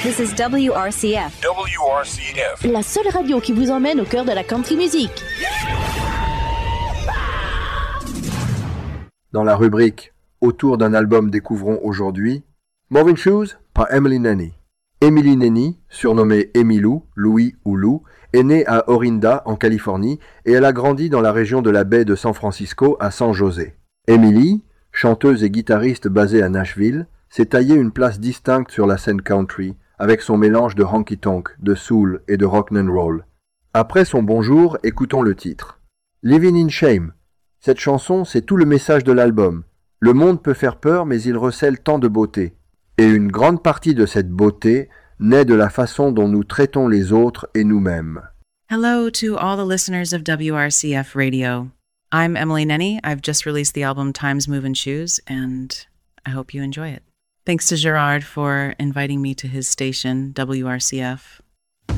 This is WRCF. WRCF. La seule radio qui vous emmène au cœur de la country music. Dans la rubrique « Autour d'un album découvrons aujourd'hui », Moving Shoes par Emily Nanny. Emily Nanny, surnommée Emilou, Louis ou Lou, est née à Orinda, en Californie, et elle a grandi dans la région de la baie de San Francisco à San José. Emily, chanteuse et guitariste basée à Nashville, s'est taillée une place distincte sur la scène country, avec son mélange de honky-tonk, de soul et de rock'n'roll. Après son bonjour, écoutons le titre. Living in Shame. Cette chanson, c'est tout le message de l'album. Le monde peut faire peur, mais il recèle tant de beauté. Et une grande partie de cette beauté naît de la façon dont nous traitons les autres et nous-mêmes. Hello to all the listeners of WRCF Radio. I'm Emily Nenny. I've just released the album Times Movin' Shoes, and I hope you enjoy it. Thanks to Gerard for inviting me to his station, WRCF.